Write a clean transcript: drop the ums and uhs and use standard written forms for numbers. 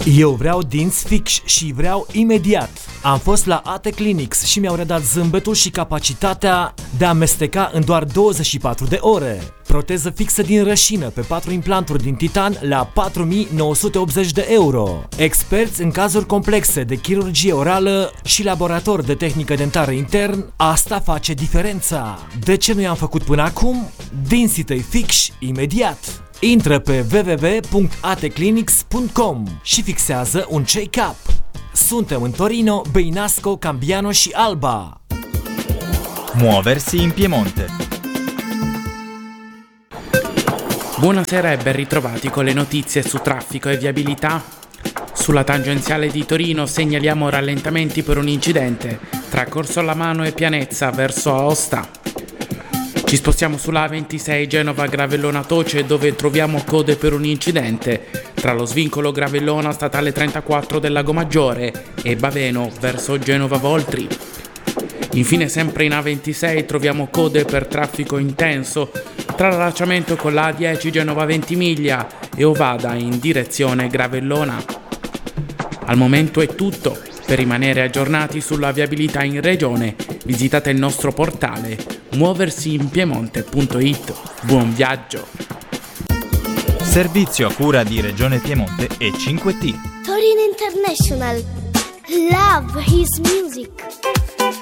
Eu vreau dinți fix și vreau imediat. Am fost la AT Clinics și mi-au redat zâmbetul și capacitatea de a amesteca în doar 24 de ore. Proteză fixă din rășină pe 4 implanturi din titan la 4.980 de euro. Experți în cazuri complexe de chirurgie orală și laborator de tehnică dentară intern, asta face diferența. De ce nu i-am făcut până acum? Dinții tăi fix imediat. Intră pe www.atclinics.com și fixează un check-up. Suntem în Torino, Beinasco, Cambiano și Alba. Muoversi in Piemonte. Buonasera e ben ritrovati con le notizie su traffico e viabilità. Sulla tangenziale di Torino segnaliamo rallentamenti per un incidente tra Corso Lamano e Pianezza verso Aosta. Ci spostiamo sulla A26 Genova Gravellona Toce, dove troviamo code per un incidente tra lo svincolo Gravellona statale 34 del Lago Maggiore e Baveno verso Genova Voltri. Infine, sempre in A26 troviamo code per traffico intenso tra l'allacciamento con la A10 Genova Ventimiglia e Ovada in direzione Gravellona. Al momento è tutto. Per rimanere aggiornati sulla viabilità in regione, visitate il nostro portale muoversiinpiemonte.it. Buon viaggio! Servizio a cura di Regione Piemonte e 5T. Torino International. Love his music.